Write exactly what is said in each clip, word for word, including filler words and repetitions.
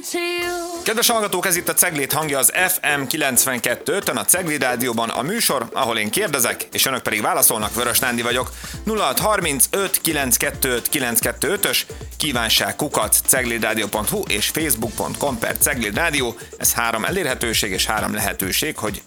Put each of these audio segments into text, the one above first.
Kedves hallgatók, ez itt a Ceglét hangja az ef em kilencvenkettő ötön, a Cegléd Rádióban a műsor, ahol én kérdezek, és önök pedig válaszolnak. Vörös Nándi vagyok. nulla hat harmincöt kilencszázkettőöt kilencszázkettőötös kívánság kukac ceglédradio pont hu és facebook pont com per Cegléd Rádió. Ez három elérhetőség és három lehetőség, hogy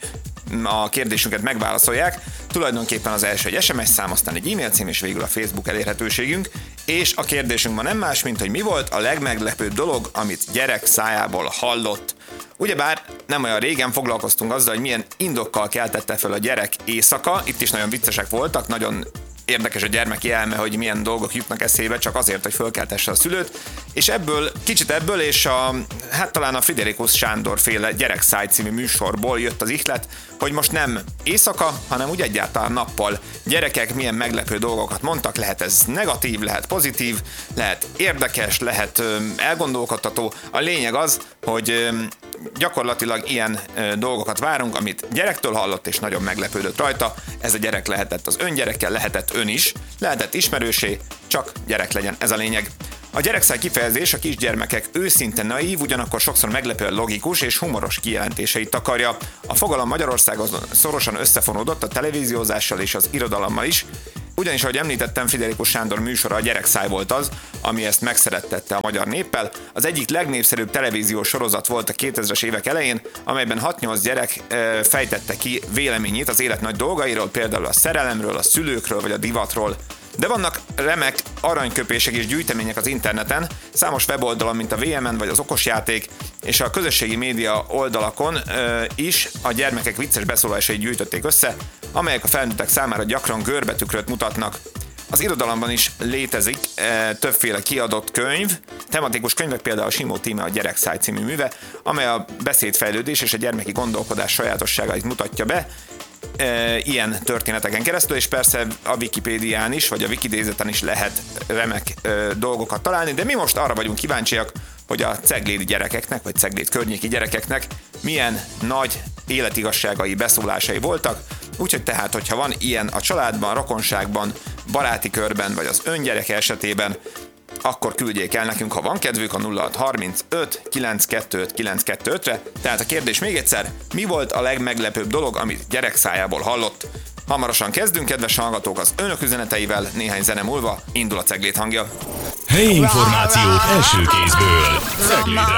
a kérdésünket megválaszolják. Tulajdonképpen az első egy es em es szám, aztán egy e-mail cím, és végül a Facebook elérhetőségünk. És a kérdésünk ma nem más, mint hogy mi volt a legmeglepőbb dolog, amit gyerek szájából hallott. Ugyebár nem olyan régen foglalkoztunk azzal, hogy milyen indokkal keltette fel a gyerek éjszaka. Itt is nagyon viccesek voltak, nagyon érdekes a gyermeki elme, hogy milyen dolgok jutnak eszébe csak azért, hogy fölkeltesse a szülőt. És ebből, kicsit ebből és a, hát talán a Friderikus Sándor féle Gyerekszáj című műsorból jött az ihlet, hogy most nem éjszaka, hanem úgy egyáltalán nappal gyerekek milyen meglepő dolgokat mondtak. Lehet ez negatív, lehet pozitív, lehet érdekes, lehet ö, elgondolkodtató. A lényeg az, hogy ö, gyakorlatilag ilyen ö, dolgokat várunk, amit gyerektől hallott és nagyon meglepődött rajta. Ez a gyerek lehetett az öngyerekkel, lehetett ön is, lehetett ismerősé, csak gyerek legyen, ez a lényeg. A gyerekszáj kifejezés a kisgyermekek őszinte naív, ugyanakkor sokszor meglepően logikus és humoros kijelentéseit takarja. A fogalom Magyarországon szorosan összefonódott a televíziózással és az irodalommal is, ugyanis, ahogy említettem, Friderikus Sándor műsora a Gyerekszáj volt az, ami ezt megszerettette a magyar néppel. Az egyik legnépszerűbb televíziós sorozat volt a kétezres évek elején, amelyben hat-nyolc gyerek e, fejtette ki véleményét az élet nagy dolgairól, például a szerelemről, a szülőkről vagy a divatról. De vannak remek aranyköpések és gyűjtemények az interneten, számos weboldalon, mint a vé em en vagy az okosjáték, és a közösségi média oldalakon ö, is a gyermekek vicces beszólásait gyűjtötték össze, amelyek a felnőttek számára gyakran görbetükröt mutatnak. Az irodalomban is létezik e, többféle kiadott könyv, tematikus könyvek, például a Simó Tíme a Gyerekszáj című műve, amely a beszédfejlődés és a gyermeki gondolkodás sajátosságait mutatja be, E, ilyen történeteken keresztül, és persze a Wikipédián is, vagy a Wikidézeten is lehet remek e, dolgokat találni, de mi most arra vagyunk kíváncsiak, hogy a ceglédi gyerekeknek, vagy Cegléd környéki gyerekeknek milyen nagy életigasságai, beszólásai voltak, úgyhogy tehát, hogyha van ilyen a családban, rokonságban, baráti körben, vagy az öngyereke esetében, akkor küldjék el nekünk, ha van kedvük, a nulla hat harmincöt kilencszázkettőöt kilencszázkettőötre. Tehát a kérdés még egyszer, mi volt a legmeglepőbb dolog, amit gyerek szájából hallott? Hamarosan kezdünk, kedves hallgatók, az önök üzeneteivel, néhány zene múlva indul a Ceglét hangja. Helyi információk első kézből. Cegléd